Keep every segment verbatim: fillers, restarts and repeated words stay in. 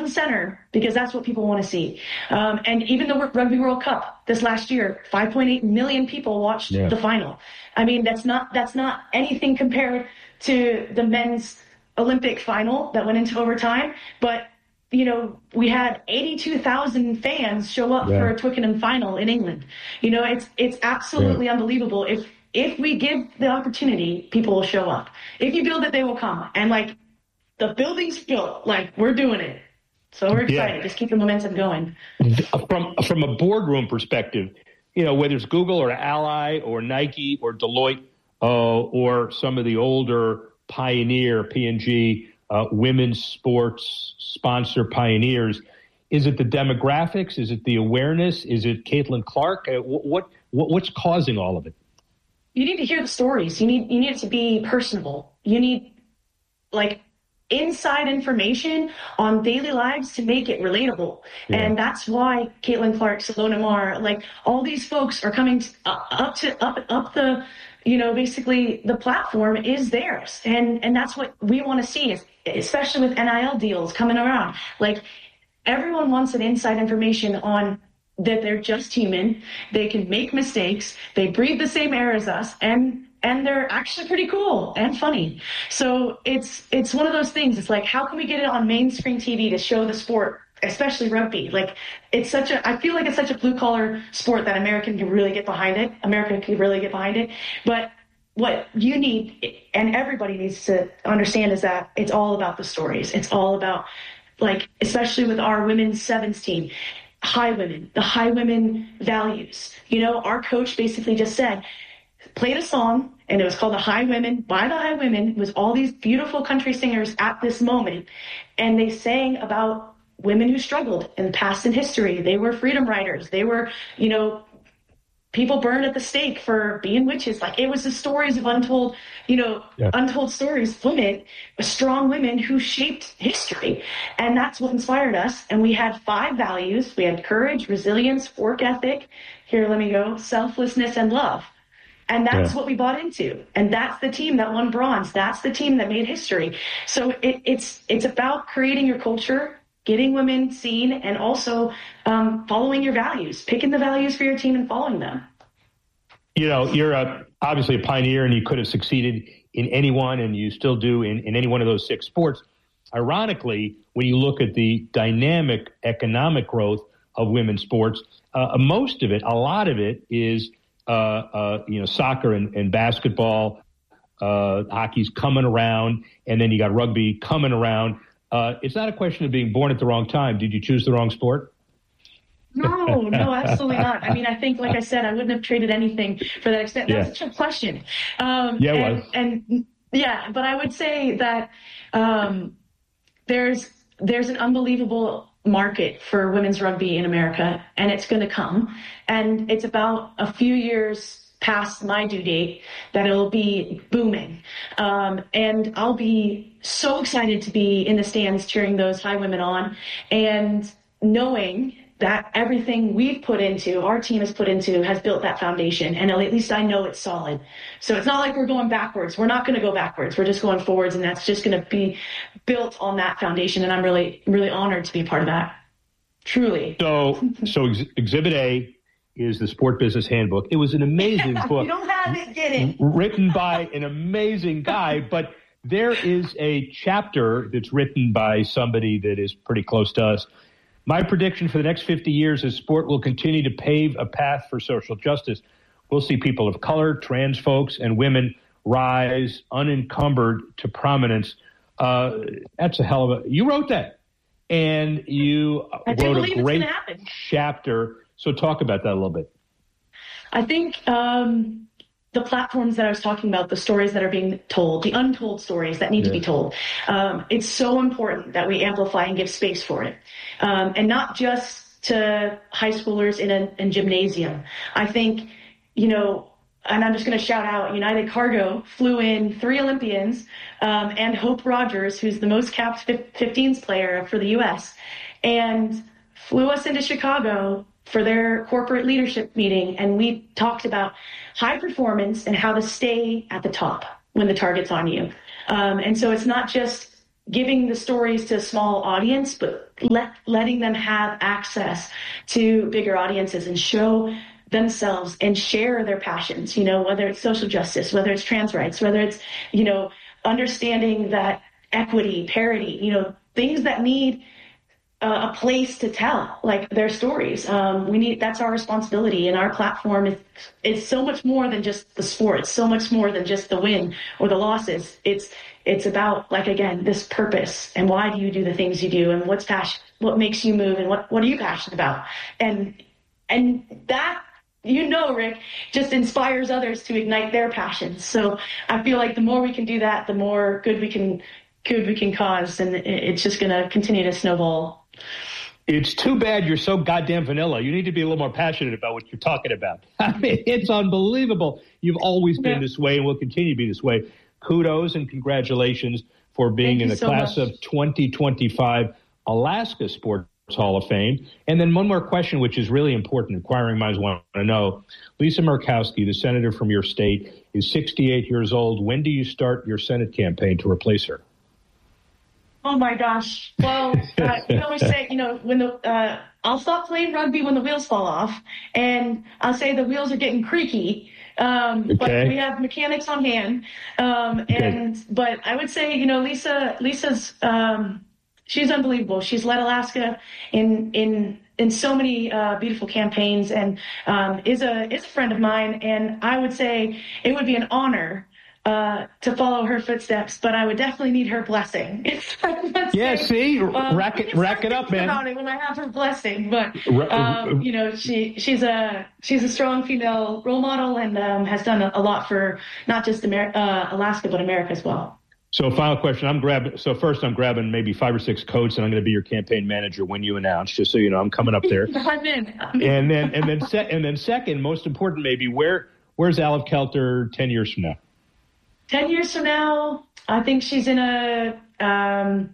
center because that's what people want to see. Um, and even the Rugby World Cup this last year, five point eight million people watched yeah. the final. I mean, that's not that's not anything compared to the men's Olympic final that went into overtime. But, you know, we had eighty-two thousand fans show up yeah. for a Twickenham final in England. You know, it's it's absolutely yeah. unbelievable. If if we give the opportunity, people will show up. If you build it, they will come. And, like, the building's built. Like, we're doing it. So we're excited. Yeah. Just keep the momentum going. From from a boardroom perspective, you know, whether it's Google or Ally or Nike or Deloitte uh, or some of the older Pioneer, P and G, uh, women's sports sponsor pioneers, is it the demographics? Is it the awareness? Is it Caitlin Clark? Uh, what, what what's causing all of it? You need to hear the stories. You need you need it to be personable. You need, like, inside information on daily lives to make it relatable. Yeah. And that's why Caitlin Clark, Salona Mar, like, all these folks are coming to, uh, up to up up the, you know, basically the platform is theirs. And and that's what we want to see, is, especially with N I L deals coming around. Like, everyone wants an inside information on that they're just human. They can make mistakes. They breathe the same air as us. And And they're actually pretty cool and funny. So it's it's one of those things. It's like, how can we get it on mainstream T V to show the sport, especially rugby? Like, it's such a, I feel like it's such a blue collar sport that American can really get behind it. America can really get behind it. But what you need, and everybody needs to understand, is that it's all about the stories. It's all about, like, especially with our women's sevens team, high women, the high women values. You know, our coach basically just said, played a song, and it was called The High Women by the High Women. It was all these beautiful country singers at this moment, and they sang about women who struggled in the past in history. They were freedom riders. They were, you know, people burned at the stake for being witches. Like, it was the stories of untold, you know, yeah. untold stories, women, strong women who shaped history. And that's what inspired us. And we had five values. We had courage, resilience, work ethic. Here, let me go. Selflessness and love. And that's yeah. what we bought into. And that's the team that won bronze. That's the team that made history. So it, it's it's about creating your culture, getting women seen, and also um, following your values, picking the values for your team and following them. You know, you're a, obviously a pioneer, and you could have succeeded in any one, and you still do in, in any one of those six sports. Ironically, when you look at the dynamic economic growth of women's sports, uh, most of it, a lot of it is Uh, uh, you know, soccer and, and basketball, uh, hockey's coming around, and then you got rugby coming around. Uh, it's not a question of being born at the wrong time. Did you choose the wrong sport? No, no, absolutely not. I mean, I think, like I said, I wouldn't have traded anything for that extent. That's yeah. such a question. Um, yeah, it and, was. and yeah, but I would say that um, there's there's an unbelievable market for women's rugby in America, and it's going to come. And it's about a few years past my due date that it'll be booming. Um, and I'll be so excited to be in the stands cheering those high women on, and knowing that everything we've put into, our team has put into, has built that foundation. And at least I know it's solid. So it's not like we're going backwards. We're not going to go backwards. We're just going forwards, and that's just going to be built on that foundation. And I'm really, really honored to be a part of that. Truly. So, so ex- Exhibit A is the Sport Business Handbook. It was an amazing book. You don't have it, get it. Written by an amazing guy, but there is a chapter that's written by somebody that is pretty close to us. My prediction for the next fifty years is sport will continue to pave a path for social justice. We'll see people of color, trans folks, and women rise unencumbered to prominence. Uh, that's a hell of a... You wrote that. And you I wrote a great happen. chapter. So talk about that a little bit. I think um, the platforms that I was talking about, the stories that are being told, the untold stories that need yeah. to be told, um, it's so important that we amplify and give space for it. Um, and not just to high schoolers in a in gymnasium. I think, you know, and I'm just going to shout out, United Cargo flew in three Olympians um, and Hope Rogers, who's the most capped fifteens player for the U S, and flew us into Chicago for their corporate leadership meeting. And we talked about high performance and how to stay at the top when the target's on you. Um, and so it's not just giving the stories to a small audience, but let, letting them have access to bigger audiences and show themselves and share their passions, you know, whether it's social justice, whether it's trans rights, whether it's, you know, understanding that equity, parity, you know, things that need uh, a place to tell, like their stories. Um, we need, that's our responsibility, and our platform is, it's so much more than just the sport. It's so much more than just the win or the losses. It's, it's about, like, again, this purpose, and why do you do the things you do, and what's passion, what makes you move, and what, what are you passionate about? And, and that, you know, Rick, just inspires others to ignite their passions. So I feel like the more we can do that, the more good we can, good we can cause, and it's just going to continue to snowball. It's too bad you're so goddamn vanilla. You need to be a little more passionate about what you're talking about. I mean, it's unbelievable. You've always been yeah. this way and will continue to be this way. Kudos and congratulations for being Thank in the so class much. of twenty twenty-five Alaska Sports Hall of Fame. And then one more question, which is really important. Inquiring minds want to know. Lisa Murkowski, the senator from your state, is sixty-eight years old. When do you start your Senate campaign to replace her? Oh my gosh. Well, uh, you always say, you know, when the, uh, I'll stop playing rugby when the wheels fall off, and I'll say the wheels are getting creaky. Um, okay. But we have mechanics on hand. Um, and, okay. but I would say, you know, Lisa, Lisa's, um, she's unbelievable. She's led Alaska in, in, in so many, uh, beautiful campaigns, and, um, is a, is a friend of mine. And I would say it would be an honor uh, to follow her footsteps, but I would definitely need her blessing. yeah, say, see, um, rack it, rack it up, man. About it when I have her blessing, but um, you know, she she's a she's a strong female role model, and um, has done a, a lot for not just Amer- uh, Alaska, but America as well. So, final question. I'm grabbing. So first, I'm grabbing maybe five or six coats, and I'm going to be your campaign manager when you announce. Just so you know, I'm coming up there. I'm in. I'm in. And then, and then, se- and then, second, most important, maybe where where's Aleph Kelter ten years from now? Ten years from now, I think she's in a, um,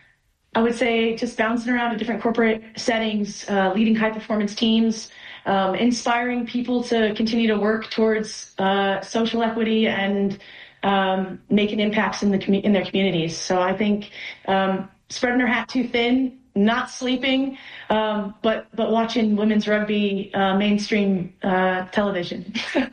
I would say, just bouncing around to different corporate settings, uh, leading high-performance teams, um, inspiring people to continue to work towards uh, social equity and um, making impacts in the commu- in their communities. So I think um, spreading her hat too thin, not sleeping, um, but but watching women's rugby uh, mainstream uh, television.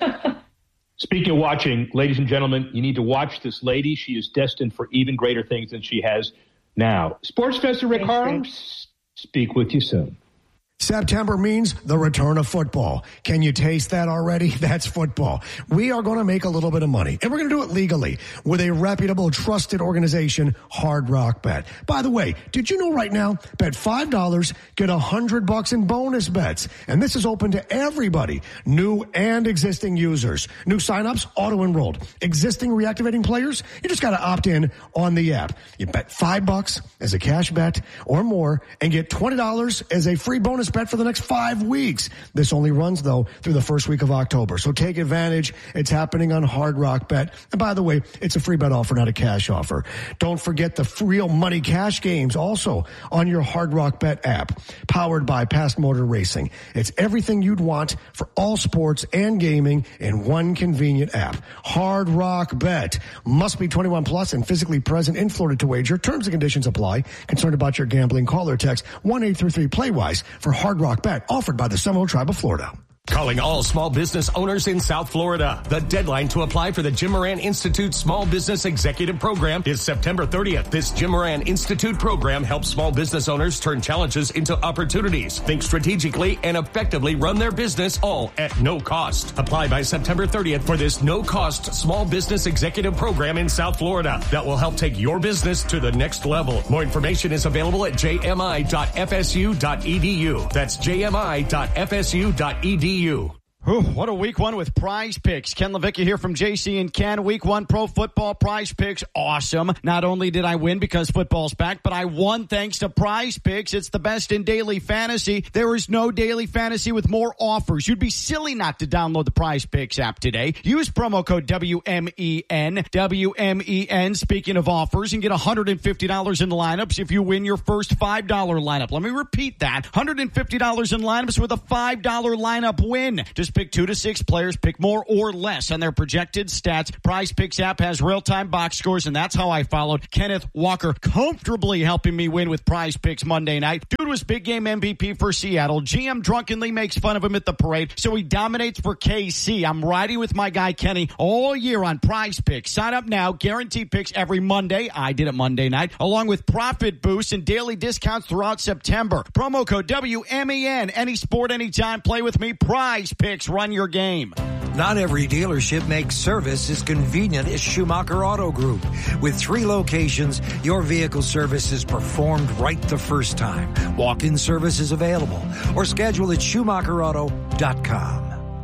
Speaking of watching, ladies and gentlemen, you need to watch this lady. She is destined for even greater things than she has now. Sports Fester Rick Harm, speak with you soon. September means the return of football. Can you taste that already? That's football. We are going to make a little bit of money, and we're going to do it legally with a reputable, trusted organization, Hard Rock Bet. By the way, did you know right now, bet five dollars, get one hundred bucks in bonus bets. And this is open to everybody, new and existing users. New signups, auto-enrolled. Existing reactivating players, you just got to opt in on the app. You bet five bucks as a cash bet or more and get twenty dollars as a free bonus bet for the next five weeks. This only runs, though, through the first week of October. So take advantage. It's happening on Hard Rock Bet. And by the way, it's a free bet offer, not a cash offer. Don't forget the real money cash games also on your Hard Rock Bet app, powered by Past Motor Racing. It's everything you'd want for all sports and gaming in one convenient app. Hard Rock Bet. Must be twenty-one plus and physically present in Florida to wager. Terms and conditions apply. Concerned about your gambling? Call or text one eight three three play wise for Hard Rock Bet, offered by the Seminole Tribe of Florida. Calling all small business owners in South Florida. The deadline to apply for the Jim Moran Institute Small Business Executive Program is September thirtieth. This Jim Moran Institute program helps small business owners turn challenges into opportunities, think strategically, and effectively run their business, all at no cost. Apply by September thirtieth for this no-cost small business executive program in South Florida that will help take your business to the next level. More information is available at j m i dot f s u dot e d u. That's j m i dot f s u dot e d u. You. Ooh, what a week one with Prize Picks. Ken Levicka here from J C and Ken. Week one pro football Prize Picks. Awesome. Not only did I win because football's back, but I won thanks to Prize Picks. It's the best in daily fantasy. There is no daily fantasy with more offers. You'd be silly not to download the Prize Picks app today. Use promo code W M E N. W M E N, speaking of offers, and get one hundred fifty dollars in lineups if you win your first five dollars lineup. Let me repeat that. one hundred fifty dollars in lineups with a five dollars lineup win. Just pick two to six players, pick more or less on their projected stats. Prize Picks app has real-time box scores, and that's how I followed Kenneth Walker, comfortably helping me win with Prize Picks Monday night. Dude was big game M V P for Seattle. G M drunkenly makes fun of him at the parade, so he dominates for K C. I'm riding with my guy Kenny all year on Prize Picks. Sign up now. Guaranteed picks every Monday. I did it Monday night, along with profit boosts and daily discounts throughout September. Promo code W M E N. Any sport, anytime. Play with me. Prize Picks. Run your game. Not every dealership makes service as convenient as Schumacher Auto Group. With three locations, your vehicle service is performed right the first time. Walk-in service is available or schedule at Schumacher Auto dot com.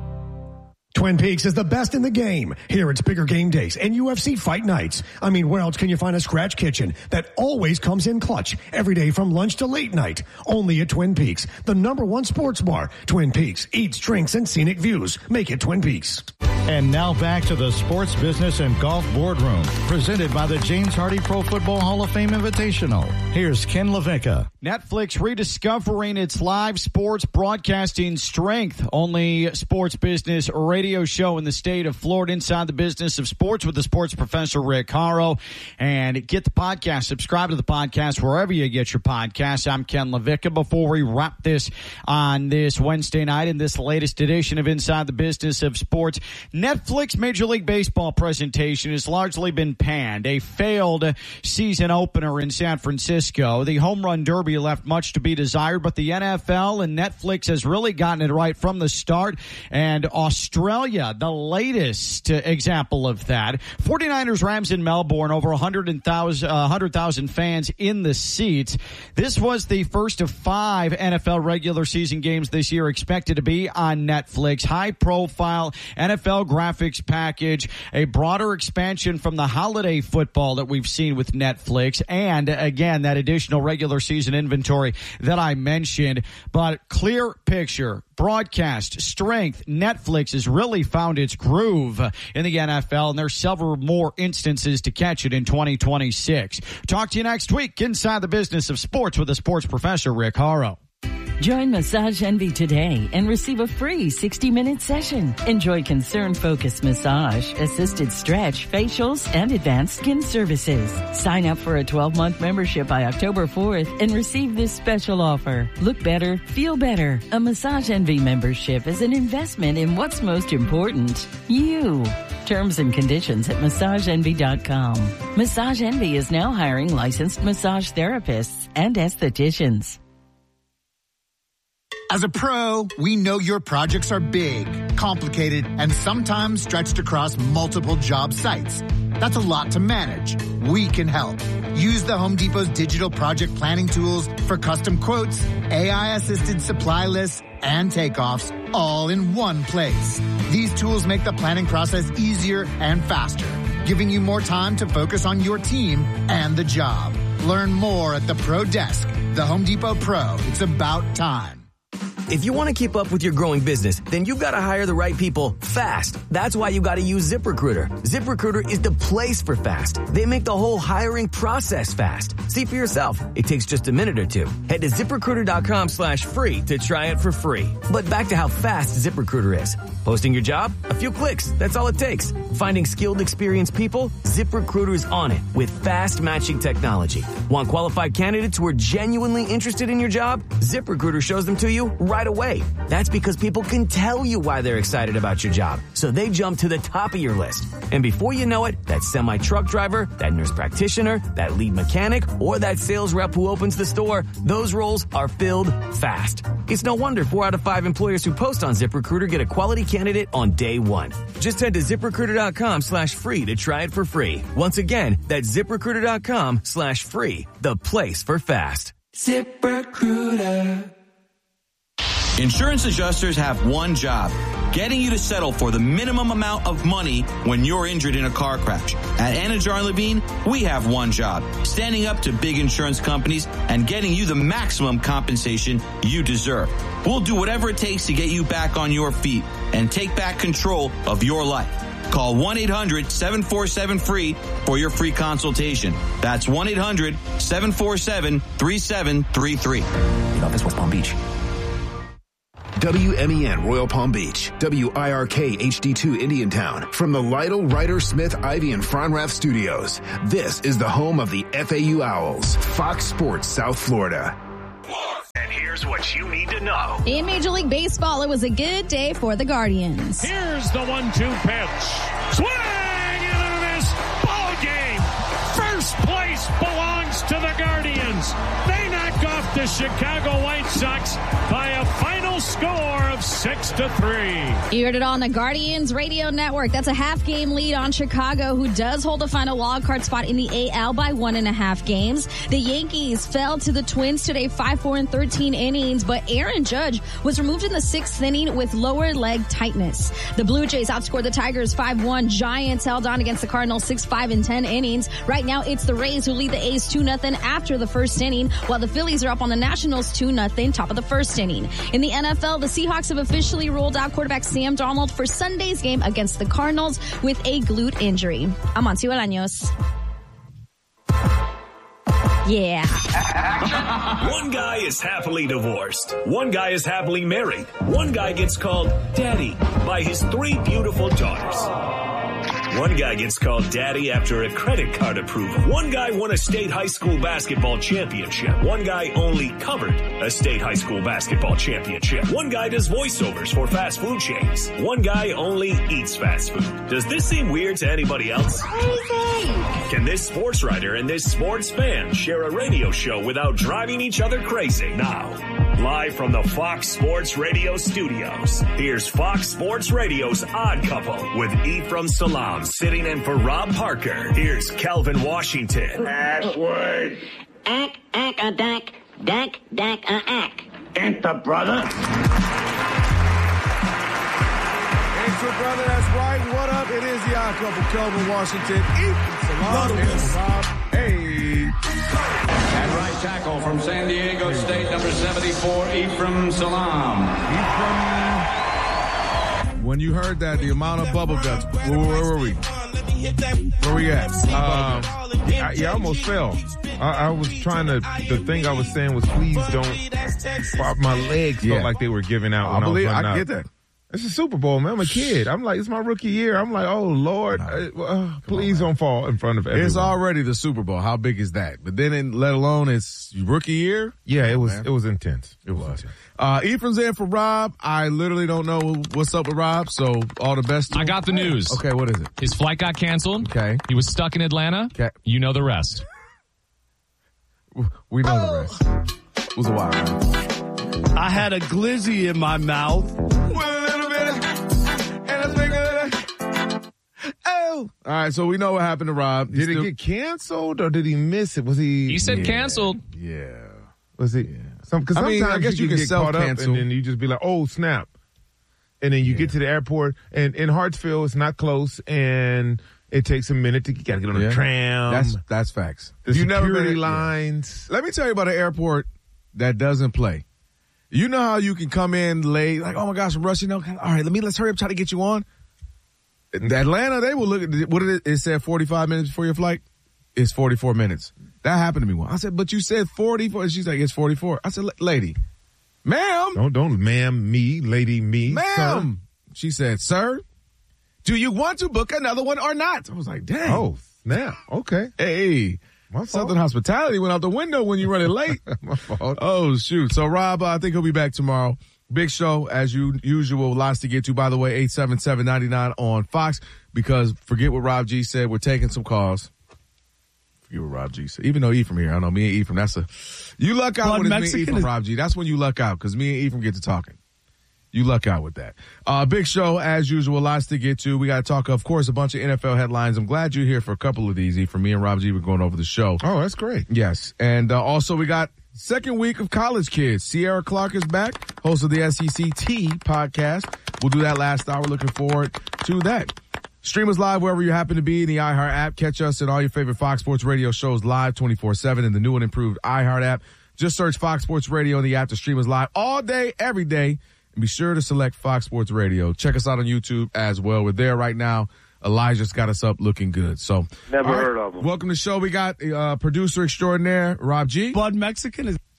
Twin Peaks is the best in the game. Here it's bigger game days and U F C fight nights. I mean, where else can you find a scratch kitchen that always comes in clutch every day from lunch to late night? Only at Twin Peaks, the number one sports bar. Twin Peaks, eats, drinks, and scenic views. Make it Twin Peaks. And now back to the Sports Business and Golf Boardroom, presented by the James Hardy Pro Football Hall of Fame Invitational. Here's Ken LaVicka. Netflix rediscovering its live sports broadcasting strength. Only sports business radio show in the state of Florida, Inside the Business of Sports with the sports professor Rick Horrow. And get the podcast. Subscribe to the podcast wherever you get your podcasts. I'm Ken LaVicka. Before we wrap this on this Wednesday night in this latest edition of Inside the Business of Sports, Netflix Major League Baseball presentation has largely been panned. A failed season opener in San Francisco. The home run derby left much to be desired, but the N F L and Netflix has really gotten it right from the start. And Australia, the latest example of that. forty-niners Rams in Melbourne, over one hundred thousand fans in the seats. This was the first of five N F L regular season games this year expected to be on Netflix. High profile N F L graphics package, a broader expansion from the holiday football that we've seen with Netflix, and again, that additional regular season inventory that I mentioned. But clear picture, broadcast strength, Netflix has really found its groove in the N F L, and there's several more instances to catch it in twenty twenty-six. Talk to you next week inside the Business of Sports with the sports professor Rick Horrow. Join Massage Envy today and receive a free sixty-minute session. Enjoy concern-focused massage, assisted stretch, facials, and advanced skin services. Sign up for a twelve-month membership by October fourth and receive this special offer. Look better, feel better. A Massage Envy membership is an investment in what's most important, you. Terms and conditions at massage envy dot com. Massage Envy is now hiring licensed massage therapists and estheticians. As a pro, we know your projects are big, complicated, and sometimes stretched across multiple job sites. That's a lot to manage. We can help. Use the Home Depot's digital project planning tools for custom quotes, A I-assisted supply lists, and takeoffs all in one place. These tools make the planning process easier and faster, giving you more time to focus on your team and the job. Learn more at the Pro Desk. The Home Depot Pro. It's about time. If you want to keep up with your growing business, then you've got to hire the right people fast. That's why you got to use ZipRecruiter. ZipRecruiter is the place for fast. They make the whole hiring process fast. See for yourself. It takes just a minute or two. Head to ZipRecruiter.com slash free to try it for free. But back to how fast ZipRecruiter is. Posting your job? A few clicks. That's all it takes. Finding skilled, experienced people? ZipRecruiter is on it with fast matching technology. Want qualified candidates who are genuinely interested in your job? ZipRecruiter shows them to you right away. That's because people can tell you why they're excited about your job, so they jump to the top of your list. And before you know it, that semi-truck driver, that nurse practitioner, that lead mechanic, or that sales rep who opens the store, those roles are filled fast. It's no wonder four out of five employers who post on ZipRecruiter get a quality candidate on day one. Just head to ZipRecruiter.com slash free to try it for free. Once again, that's ZipRecruiter.com slash free, the place for fast. ZipRecruiter. Insurance adjusters have one job, getting you to settle for the minimum amount of money when you're injured in a car crash. At Anajar Levine, we have one job, standing up to big insurance companies and getting you the maximum compensation you deserve. We'll do whatever it takes to get you back on your feet and take back control of your life. Call one eight hundred seven four seven free for your free consultation. That's one eight hundred seven four seven three seven three three. Office, West Palm Beach. W M E N Royal Palm Beach, W I R K H D two Indiantown. From the Lytle, Ryder, Smith, Ivy, and Fronrath studios, this is the home of the F A U Owls, Fox Sports South Florida. And here's what you need to know. In Major League Baseball, it was a good day for the Guardians. Here's the one two pitch. Swing into this ball game. First place belongs to the Guardians. They knock off the Chicago White Sox by a final score of six to three. You heard it on the Guardians Radio Network. That's a half-game lead on Chicago, who does hold the final wildcard spot in the A L by one and a half games. The Yankees fell to the Twins today, five four and thirteen innings, but Aaron Judge was removed in the sixth inning with lower leg tightness. The Blue Jays outscored the Tigers five one. Giants held on against the Cardinals six five in ten innings. Right now, it's the Rays who lead the A's two nothing after the first inning, while the Phillies are up on the Nationals two nothing, top of the first inning. In the N F L, the Seahawks have officially ruled out quarterback Sam Darnold for Sunday's game against the Cardinals with a glute injury. Amancio Bolaños. Yeah. One guy is happily divorced. One guy is happily married. One guy gets called daddy by his three beautiful daughters. One guy gets called daddy after a credit card approval. One guy won a state high school basketball championship. One guy only covered a state high school basketball championship. One guy does voiceovers for fast food chains. One guy only eats fast food. Does this seem weird to anybody else? Crazy. Can this sports writer and this sports fan share a radio show without driving each other crazy? Now, live from the Fox Sports Radio studios, here's Fox Sports Radio's Odd Couple with Ephraim Salaam sitting in for Rob Parker. Here's Kelvin Washington. Last word. Ack, ack, a dack, dack, dack, a ack. Enter, brother. Enter, brother, that's right. What up? It is the Odd Couple, Kelvin Washington, Ephraim Salaam, and Rob. Hey. At right tackle from San Diego State, number seventy-four, Ephraim Salaam. Ephraim. When you heard that, the amount of bubble guts, where, where were we? Where we at? Um, yeah, I, yeah, I almost fell. I, I was trying to, the thing I was saying was, please don't, my legs Yeah. felt like they were giving out. I when believe, I, was I running get out. that. It's a Super Bowl, man. I'm a kid. I'm like, it's my rookie year. I'm like, oh, Lord, uh, uh, please don't fall in front of everyone. It's already the Super Bowl. How big is that? But then, in, let alone it's rookie year. Yeah, it was. Man. It was intense. It was. Uh, Ephraim's in for Rob. I literally don't know what's up with Rob, so all the best to I him. got the news. Okay, what is it? His flight got canceled. Okay. He was stuck in Atlanta. Okay. You know the rest. We know the rest. It was a while, man. I had a glizzy in my mouth. Oh. All right, so we know what happened to Rob. Did Still- it get canceled or did he miss it? Was he? He said yeah. canceled. Yeah. Was he? Some, cause I mean, sometimes I guess you you can can get caught up self-cancel. and then you just be like, oh, snap. And then you Yeah. get to the airport and in Hartsfield, it's not close and it takes a minute to, you gotta get on Yeah. the tram. That's that's facts. the You never security been- lines. Let me tell you about an airport that doesn't play. You know how you can come in late, like, oh my gosh, I'm rushing. Okay, all right, let me let's hurry up, try to get you on. In Atlanta, they will look at what did it, it said forty-five minutes before your flight. It's forty-four minutes. That happened to me once. I said, but you said forty-four. She's like, it's forty-four. I said, lady, ma'am, Don't, don't, ma'am, me, lady, me, ma'am. She said, sir, do you want to book another one or not? I was like, sir. dang. Oh, snap. Okay. Hey, My Southern fault. hospitality went out the window when you're running late. My fault. Oh, shoot. So, Rob, uh, I think he'll be back tomorrow. Big show, as you, usual. Lots to get to. By the way, eight seven seven, nine nine on Fox, because forget what Rob G said. We're taking some calls. Forget what Rob G said. Even though Ephraim here, I know me and Ephraim, that's a, you luck out Blood when it's me Mexican and Ephraim, is- Rob G. That's when you luck out, because me and Ephraim get to talking. You luck out with that. Uh, big show, as usual. Lots to get to. We got to talk, of course, a bunch of N F L headlines. I'm glad you're here for a couple of these, Ephraim. Me and Rob G were going over the show. Oh, that's great. Yes. And uh, also we got second week of College Kids. Sierra Clark is back, host of the S E C T podcast. We'll do that last hour. Looking forward to that. Stream us live wherever you happen to be in the iHeart app. Catch us in all your favorite Fox Sports Radio shows live twenty-four seven in the new and improved iHeart app. Just search Fox Sports Radio in the app to stream us live all day, every day. And be sure to select Fox Sports Radio. Check us out on YouTube as well. We're there right now. Elijah's got us up looking good. So Never all right, heard of him. Welcome to the show. We got uh, producer extraordinaire, Rob G. Blood Mexican is.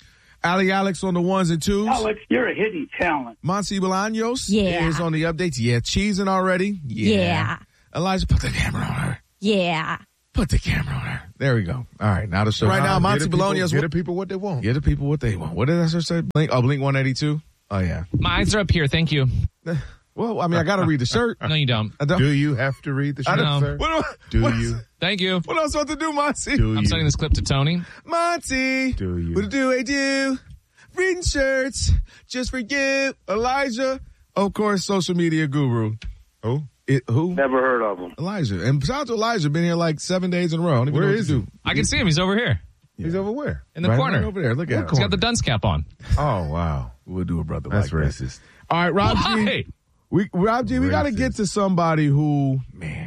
Ali Alex on the ones and twos. Alex, you're a hidden talent. Monty Bolaños Yeah. is on the updates. Yeah. Cheesing already. Yeah. Yeah. Elijah, put the camera on her. Yeah. Put the camera on her. There we go. All right. Now the show. Right now, Get Monty the people- Bolaños. Get the people what they want. Get the people what they want. What did I just say? Blink, oh, Blink one eighty-two? Oh, yeah. My eyes are up here. Thank you. Well, I mean, I got to read the shirt. No, you don't. I don't. Do you have to read the I shirt, don't- sir? What do I- Do what- you? Thank you. What else supposed to do, Monty? Do I'm you? sending this clip to Tony. Monty. Do you? What do I do? Reading shirts just for you. Elijah, of course, social media guru. Oh? It, who? Never heard of him. Elijah. And shout out to Elijah. Been here like seven days in a row. I don't even Where know what is to he? do. I can see him. He's over here He's over where? in the Right- corner. right over there. Look at him. He's got the dunce cap on. Oh, wow. We'll do a brother That's like racist. that. All right, Rob G. Why? We, Rob G, we got to Racist. get to somebody who, man,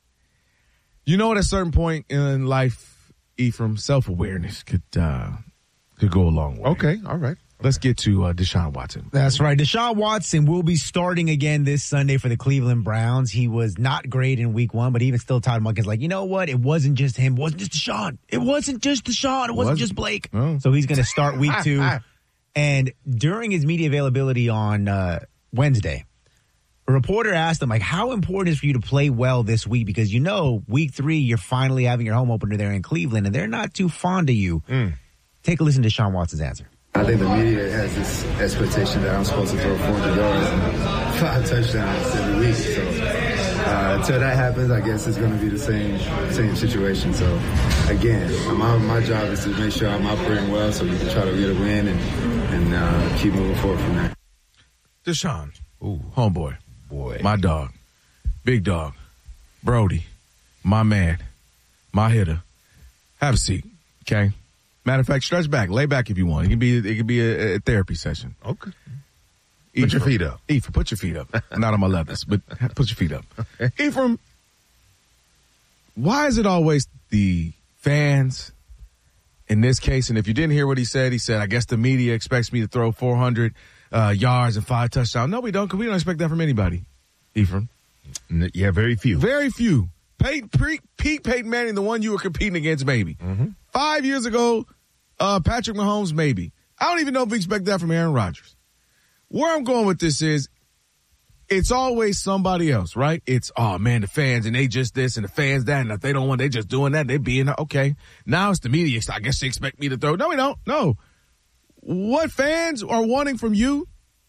you know, at a certain point in life, Ephraim, self-awareness could uh, could go a long way. Okay, all right. Let's get to uh, Deshaun Watson. That's right. Deshaun Watson will be starting again this Sunday for the Cleveland Browns. He was not great in week one, but even still, Todd Monken's like, you know what? It wasn't just him. It wasn't just Deshaun. It wasn't just Deshaun. It wasn't, Wasn't. just Blake. Oh. So he's going to start week two. And during his media availability on uh, Wednesday, a reporter asked him, like, how important is it for you to play well this week? Because, you know, week three, you're finally having your home opener there in Cleveland, and they're not too fond of you. Mm. Take a listen to Deshaun Watson's answer. I think the media has this expectation that I'm supposed to throw four hundred yards and five touchdowns every week. So uh, until that happens, I guess it's going to be the same same situation. So again, my, my job is to make sure I'm operating well so we can try to get a win and, and uh, keep moving forward from there. Deshaun, ooh, homeboy, Boy. my dog, big dog, Brody, my man, my hitter. Have a seat, okay? Matter of fact, stretch back, lay back if you want. It can be it can be a, a therapy session. Okay. Put your feet up. Ephraim, put your feet up. Not on my leathers, but put your feet up. Ephraim, why is it always the fans in this case? And if you didn't hear what he said, he said, I guess the media expects me to throw four hundred uh, yards and five touchdowns. No, we don't, because we don't expect that from anybody, Ephraim. Yeah, very few. Very few. Peyton, pre, Pete Peyton Manning, the one you were competing against, maybe. Mm-hmm. Five years ago, uh, Patrick Mahomes, maybe. I don't even know if we expect that from Aaron Rodgers. Where I'm going with this is, it's always somebody else, right? It's, oh man, the fans, and they just this, and the fans that, and if they don't want, they just doing that, they being, okay. Now it's the media. I guess they expect me to throw. No, we don't. No. What fans are wanting from you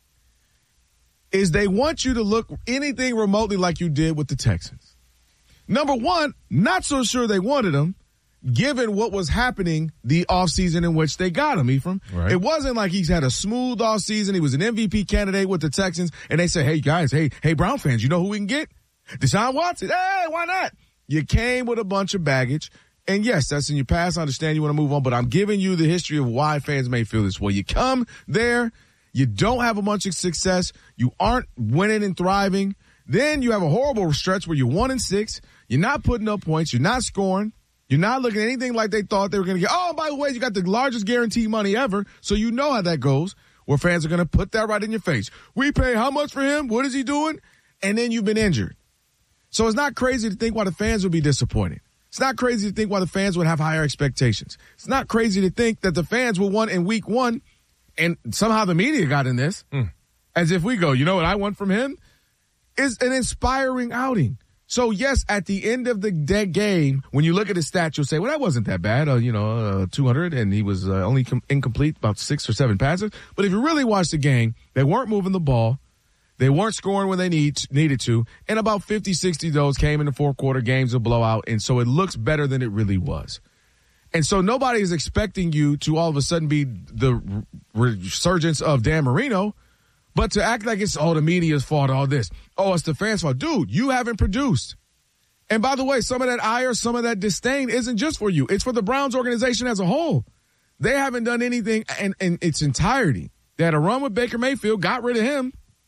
is they want you to look anything remotely like you did with the Texans. Number one, not so sure they wanted him, given what was happening the offseason in which they got him, Ephraim. Right. It wasn't like he's had a smooth offseason. He was an M V P candidate with the Texans, and they said, hey, guys, hey, hey, Brown fans, you know who we can get? Deshaun Watson. Hey, why not? You came with a bunch of baggage. And yes, that's in your past. I understand you want to move on, but I'm giving you the history of why fans may feel this way. You come there, you don't have a bunch of success, you aren't winning and thriving. Then you have a horrible stretch where you're one and six, you're not putting up points, you're not scoring, you're not looking at anything like they thought they were going to get. Oh, by the way, you got the largest guaranteed money ever, so you know how that goes, where fans are going to put that right in your face. We pay how much for him? What is he doing? And then you've been injured. So it's not crazy to think why the fans would be disappointed. It's not crazy to think why the fans would have higher expectations. It's not crazy to think that the fans will want in week one, and somehow the media got in this, mm. as if we go, you know what I want from him? Is an inspiring outing. So, yes, at the end of the de- game, when you look at his stats, you'll say, well, that wasn't that bad, uh, you know, uh, two hundred, and he was uh, only com- incomplete, about six or seven passes. But if you really watch the game, they weren't moving the ball. They weren't scoring when they need, needed to. And about fifty, sixty of those came in the fourth quarter, games of blowout. And so it looks better than it really was. And so nobody is expecting you to all of a sudden be the resurgence of Dan Marino, but to act like it's, oh, the media's fault, all this. Oh, it's the fans' fault. Dude, you haven't produced. And by the way, some of that ire, some of that disdain isn't just for you. It's for the Browns organization as a whole. They haven't done anything in, in its entirety. They had a run with Baker Mayfield, got rid of him.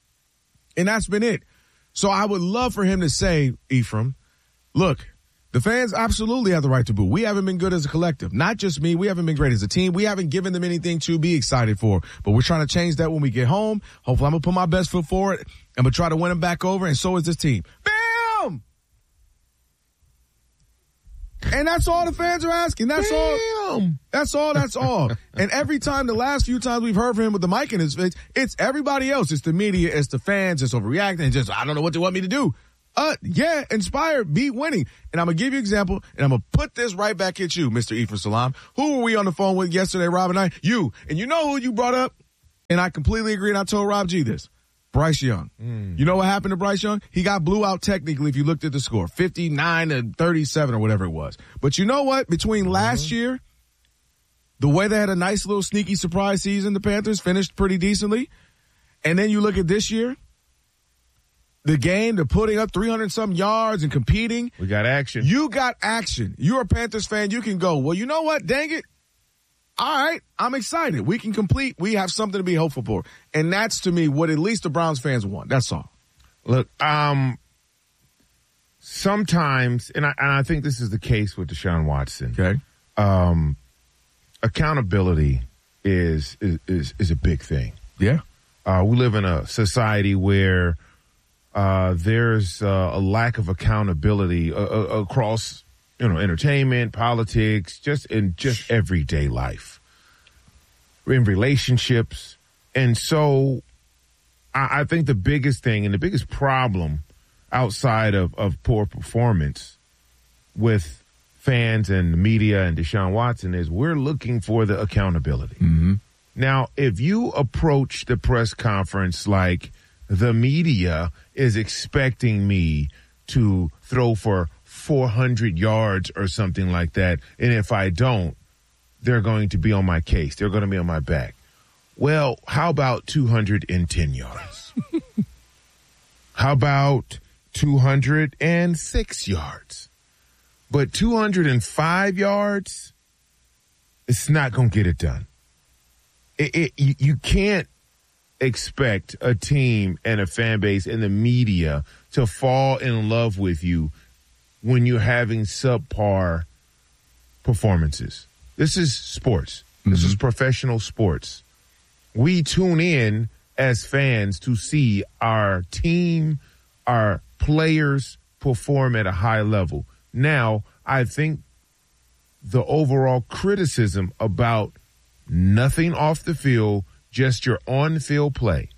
And that's been it. So I would love for him to say, Ephraim, look, the fans absolutely have the right to boo. We haven't been good as a collective. Not just me. We haven't been great as a team. We haven't given them anything to be excited for. But we're trying to change that when we get home. Hopefully I'm going to put my best foot forward. I'm going to try to win them back over, and so is this team. Bam! And that's all the fans are asking. That's Damn. all. That's all. That's all. And every time, the last few times we've heard from him with the mic in his face, it's everybody else. It's the media. It's the fans. It's overreacting. It's just, I don't know what they want me to do. Uh, yeah, inspire, beat winning. And I'm going to give you an example, and I'm going to put this right back at you, Mister Ephraim Salaam. Who were we on the phone with yesterday, Rob and I? You. And you know who you brought up? And I completely agree, and I told Rob G this. Bryce Young. Mm. You know what happened to Bryce Young? He got blew out technically if you looked at the score, fifty-nine to thirty-seven or whatever it was. But you know what? Between mm-hmm. last year, the way they had a nice little sneaky surprise season, the Panthers finished pretty decently. And then you look at this year, the game, they're putting up three hundred some yards and competing. We got action. You got action. You're a Panthers fan. You can go, well, you know what? Dang it. All right, I'm excited. We can complete. We have something to be hopeful for. And that's, to me, what at least the Browns fans want. That's all. Look, um, sometimes, and I, and I think this is the case with Deshaun Watson. Okay. Um, accountability is, is, is, is a big thing. Yeah. Uh, we live in a society where uh, there's uh, a lack of accountability uh, uh, across, you know, entertainment, politics, just in just everyday life, in relationships. And so I, I think the biggest thing and the biggest problem outside of, of poor performance with fans and the media and Deshaun Watson is we're looking for the accountability. Mm-hmm. Now, if you approach the press conference like the media is expecting me to throw for four hundred yards or something like that, and if I don't, they're going to be on my case. They're going to be on my back. Well, how about two hundred ten yards? How about two hundred six yards? But two hundred five yards, it's not going to get it done. It, it, you, you can't expect a team and a fan base and the media to fall in love with you when you're having subpar performances. This is sports. Mm-hmm. This is professional sports. We tune in as fans to see our team, our players perform at a high level. Now, I think the overall criticism about nothing off the field, just your on-field play.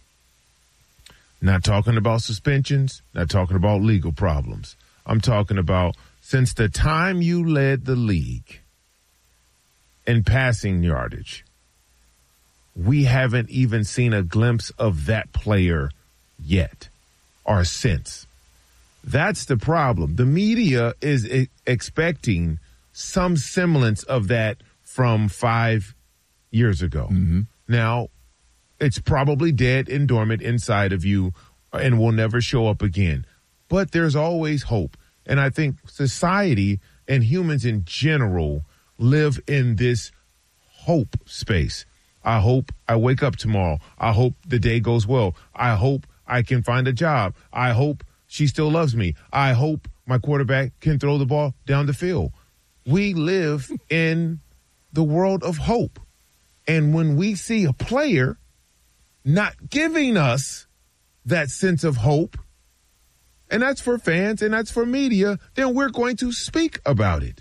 Not talking about suspensions, not talking about legal problems. I'm talking about since the time you led the league in passing yardage, we haven't even seen a glimpse of that player yet or since. That's the problem. The media is e- expecting some semblance of that from five years ago. Mm-hmm. Now, it's probably dead and dormant inside of you and will never show up again. But there's always hope. And I think society and humans in general live in this hope space. I hope I wake up tomorrow. I hope the day goes well. I hope I can find a job. I hope she still loves me. I hope my quarterback can throw the ball down the field. We live in the world of hope. And when we see a player not giving us that sense of hope, and that's for fans and that's for media, then we're going to speak about it.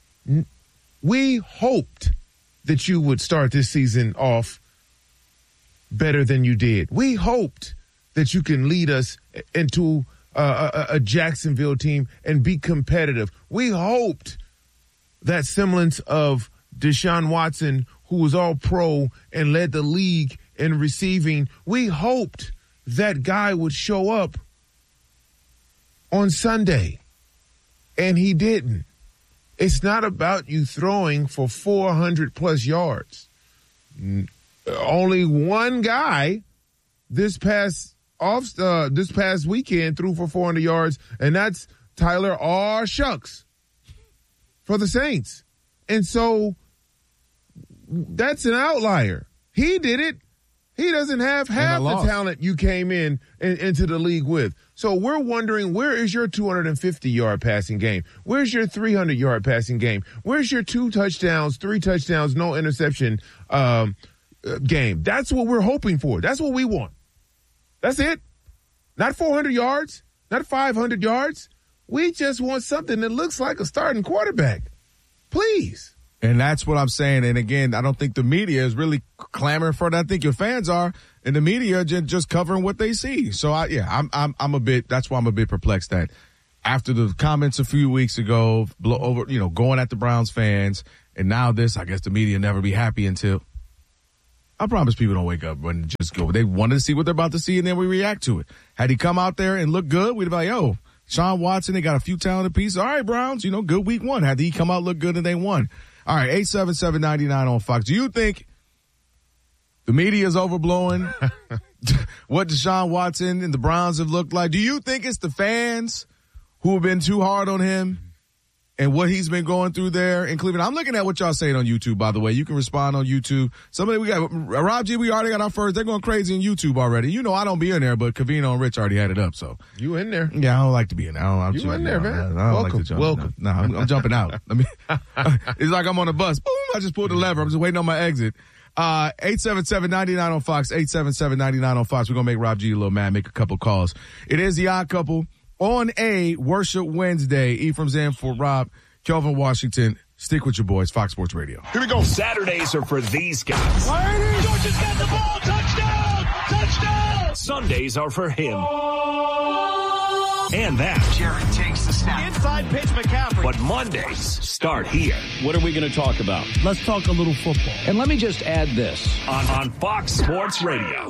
We hoped that you would start this season off better than you did. We hoped that you can lead us into a, a, a Jacksonville team and be competitive. We hoped that semblance of Deshaun Watson, who was all pro and led the league in receiving, we hoped that guy would show up on Sunday, and he didn't. It's not about you throwing for four hundred plus yards. Only one guy this past off uh, this past weekend threw for four hundred yards, and that's Tyler Aw Shucks for the Saints. And so that's an outlier. He did it. He doesn't have half the talent you came in, in into the league with. So we're wondering, where is your two hundred fifty yard passing game? Where's your three hundred yard passing game? Where's your two touchdowns, three touchdowns, no interception um, game? That's what we're hoping for. That's what we want. That's it. Not four hundred yards, not five hundred yards. We just want something that looks like a starting quarterback. Please. And that's what I'm saying. And again, I don't think the media is really clamoring for that. I think your fans are, and the media just, just covering what they see. So I, yeah, I'm, I'm, I'm a bit, that's why I'm a bit perplexed that after the comments a few weeks ago, blow over, you know, going at the Browns fans, and now this, I guess the media never be happy until, I promise people don't wake up and just go. They wanted to see what they're about to see, and then we react to it. Had he come out there and look good, we'd be like, yo, Sean Watson, they got a few talented pieces. All right, Browns, you know, good week one. Had he come out, look good, and they won. All right, eight seven seven, nine nine on Fox. Do you think the media is overblowing what Deshaun Watson and the Browns have looked like? Do you think it's the fans who have been too hard on him and what he's been going through there in Cleveland? I'm looking at what y'all saying on YouTube, by the way. You can respond on YouTube. Somebody, we got, Rob G, we already got our first. They're going crazy on YouTube already. You know I don't be in there, but Cavino and Rich already had it up, so. You in there. Yeah, I don't like to be in there. I don't, I'm you just, in there, man. I don't welcome, like to jump. welcome. No, no I'm, I'm jumping out. Let me. It's like I'm on a bus. Boom, I just pulled the lever. I'm just waiting on my exit. Uh, eight seven seven, nine nine on Fox, eight seven seven, nine nine on Fox. We're going to make Rob G a little mad, make a couple calls. It is the Odd Couple on a Worship Wednesday. Ephraim's in for Rob. Kelvin Washington, stick with your boys, Fox Sports Radio. Here we go. Saturdays are for these guys. Georgia's got the ball. Touchdown! Touchdown! Sundays are for him. And that. Jared takes the snap. Inside pitch, McCaffrey. But Mondays start here. What are we going to talk about? Let's talk a little football. And let me just add this. On, on Fox Sports Radio.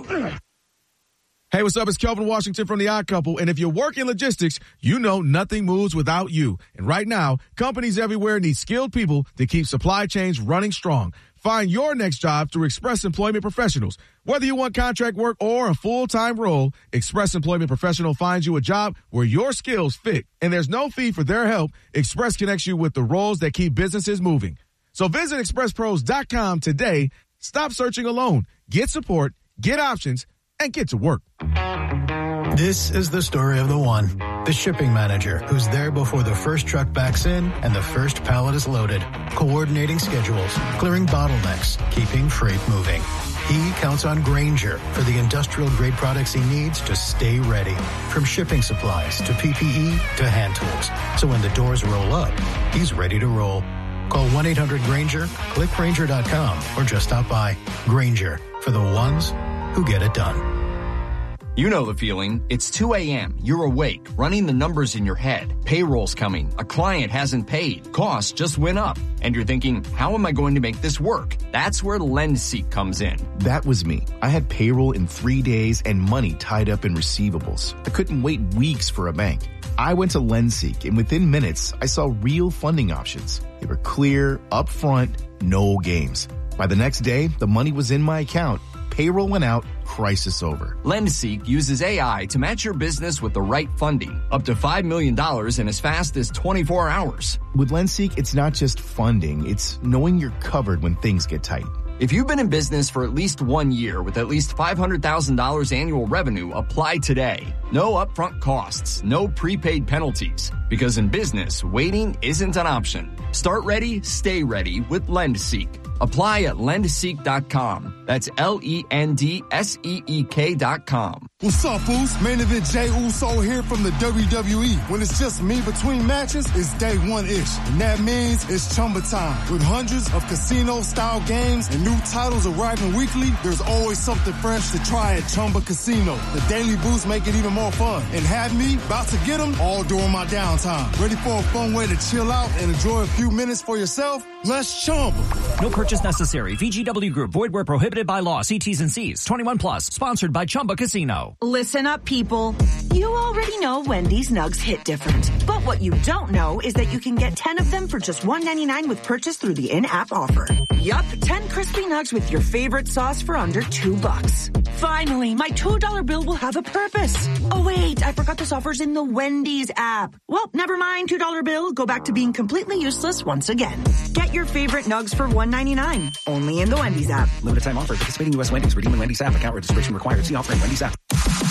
Hey, what's up? It's Kelvin Washington from The Odd Couple. And if you work in logistics, you know nothing moves without you. And right now, companies everywhere need skilled people to keep supply chains running strong. Find your next job through Express Employment Professionals. Whether you want contract work or a full-time role, Express Employment Professional finds you a job where your skills fit. And there's no fee for their help. Express connects you with the roles that keep businesses moving. So visit express pros dot com today. Stop searching alone. Get support, get options, and get to work. This is the story of the one, the shipping manager, who's there before the first truck backs in and the first pallet is loaded, coordinating schedules, clearing bottlenecks, keeping freight moving. He counts on Grainger for the industrial-grade products he needs to stay ready, from shipping supplies to P P E to hand tools. So when the doors roll up, he's ready to roll. Call one eight hundred Grainger, click Grainger dot com, or just stop by. Grainger, for the ones who get it done. You know the feeling. It's two a.m. You're awake, running the numbers in your head. Payroll's coming. A client hasn't paid. Costs just went up. And you're thinking, how am I going to make this work? That's where LendSeek comes in. That was me. I had payroll in three days and money tied up in receivables. I couldn't wait weeks for a bank. I went to LendSeek, and within minutes, I saw real funding options. They were clear, upfront, no games. By the next day, the money was in my account. Payroll went out, crisis over. LendSeek uses A I to match your business with the right funding. Up to five million dollars in as fast as twenty-four hours. With LendSeek, it's not just funding, it's knowing you're covered when things get tight. If you've been in business for at least one year with at least five hundred thousand dollars annual revenue, apply today. No upfront costs, no prepaid penalties. Because in business, waiting isn't an option. Start ready, stay ready with LendSeek. Apply at lend seek dot com. That's L E N D S E E K dot com. What's up, fools? Main event Jey Uso here from the W W E. When it's just me between matches, it's day one-ish. And that means it's Chumba time. With hundreds of casino-style games and new titles arriving weekly, there's always something fresh to try at Chumba Casino. The daily boosts make it even more fun. And have me about to get them all during my downtime. Ready for a fun way to chill out and enjoy a few minutes for yourself? Let's Chumba. No purchase necessary. V G W Group. Void where prohibited by law. See T's and C's. twenty-one plus. Sponsored by Chumba Casino. Listen up, people. You already know Wendy's Nugs hit different. But what you don't know is that you can get ten of them for just one ninety-nine with purchase through the in-app offer. Yup, ten crispy nugs with your favorite sauce for under two bucks. Finally, my two dollar bill will have a purpose. Oh, wait, I forgot this offer's in the Wendy's app. Well, never mind, two dollar bill. Go back to being completely useless once again. Get your favorite nugs for one ninety-nine. Only in the Wendy's app. Limited time offer. Participating U S Wendy's. Redeem in Wendy's app. Account registration required. See offer in Wendy's app.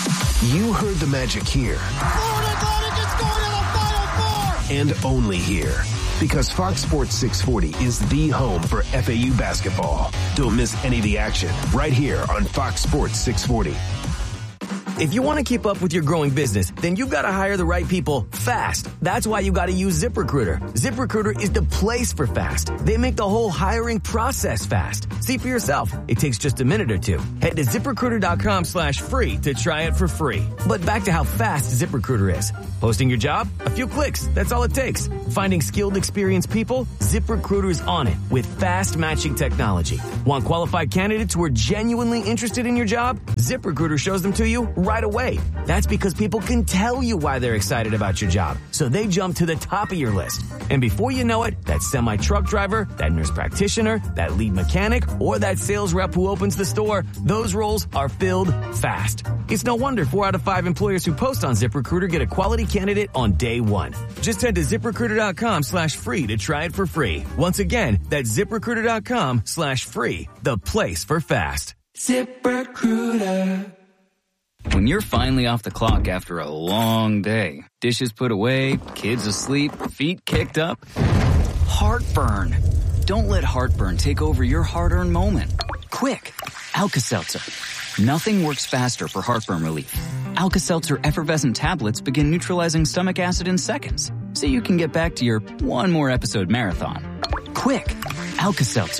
You heard the magic here. Florida Atlantic is going to the Final Four! And only here. Because Fox Sports six forty is the home for F A U basketball. Don't miss any of the action right here on Fox Sports six forty. If you want to keep up with your growing business, then you've got to hire the right people fast. That's why you got to use ZipRecruiter. ZipRecruiter is the place for fast. They make the whole hiring process fast. See for yourself. It takes just a minute or two. Head to ZipRecruiter.com slash free to try it for free. But back to how fast ZipRecruiter is. Posting your job? A few clicks. That's all it takes. Finding skilled, experienced people? ZipRecruiter's on it with fast matching technology. Want qualified candidates who are genuinely interested in your job? ZipRecruiter shows them to you right away. That's because people can tell you why they're excited about your job. So they jump to the top of your list. And before you know it, that semi-truck driver, that nurse practitioner, that lead mechanic, or that sales rep who opens the store, those roles are filled fast. It's no wonder four out of five employers who post on ZipRecruiter get a quality candidate on day one. Just head to ZipRecruiter.com slash free to try it for free. Once again, that's ZipRecruiter.com slash free, the place for fast. ZipRecruiter. When you're finally off the clock after a long day, dishes put away, kids asleep, feet kicked up, heartburn. Don't let heartburn take over your hard-earned moment. Quick, Alka-Seltzer. Nothing works faster for heartburn relief. Alka-Seltzer effervescent tablets begin neutralizing stomach acid in seconds, so you can get back to your one more episode marathon. Quick, Alka-Seltzer.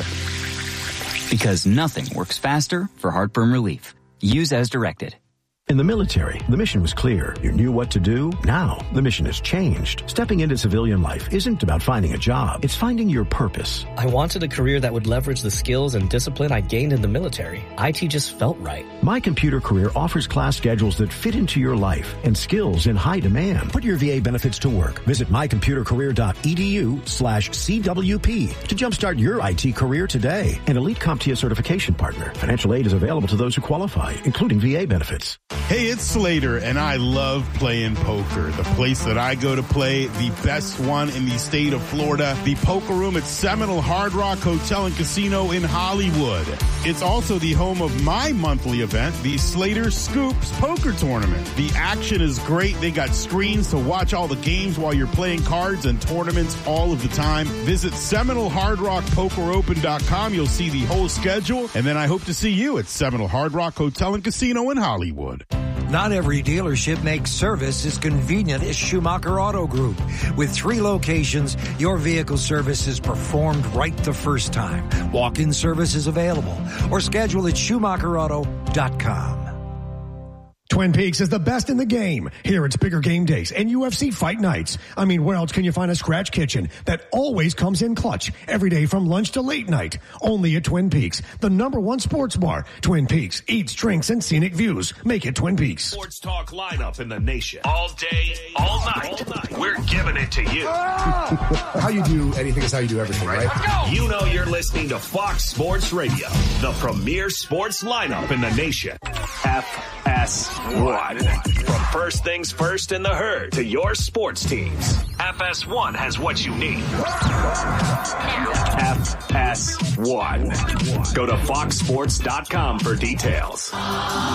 Because nothing works faster for heartburn relief. Use as directed. In the military, the mission was clear. You knew what to do. Now, the mission has changed. Stepping into civilian life isn't about finding a job. It's finding your purpose. I wanted a career that would leverage the skills and discipline I gained in the military. I T just felt right. My Computer Career offers class schedules that fit into your life and skills in high demand. Put your V A benefits to work. Visit mycomputercareer.edu slash CWP to jumpstart your I T career today. An elite CompTIA certification partner. Financial aid is available to those who qualify, including V A benefits. Hey, it's Slater, and I love playing poker. The place that I go to play, the best one in the state of Florida, the Poker Room at Seminole Hard Rock Hotel and Casino in Hollywood. It's also the home of my monthly event, the Slater Scoops Poker Tournament. The action is great. They got screens to watch all the games while you're playing cards and tournaments all of the time. Visit Seminole Hard Rock Poker Open dot com. You'll see the whole schedule, and then I hope to see you at Seminole Hard Rock Hotel and Casino in Hollywood. Not every dealership makes service as convenient as Schumacher Auto Group. With three locations, your vehicle service is performed right the first time. Walk-in service is available or schedule at Schumacher Auto dot com. Twin Peaks is the best in the game. Here it's bigger game days and U F C fight nights. I mean, where else can you find a scratch kitchen that always comes in clutch every day from lunch to late night? Only at Twin Peaks, the number one sports bar. Twin Peaks, eats, drinks, and scenic views. Make it Twin Peaks. Sports talk lineup in the nation. All day, all night. All night. We're giving it to you. How you do anything is how you do everything, right? You know you're listening to Fox Sports Radio, the premier sports lineup in the nation. F S one. From first things first in the herd to your sports teams, F S one has what you need. F S one. Go to fox sports dot com for details.